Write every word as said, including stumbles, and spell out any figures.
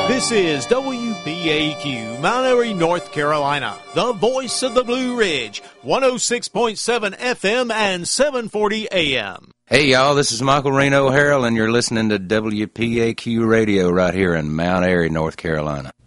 This is W P A Q, Mount Airy, North Carolina, the voice of the Blue Ridge, one oh six point seven F M and seven forty A M. Hey, y'all, this is Michael Reno Harrell, and you're listening to W P A Q Radio right here in Mount Airy, North Carolina.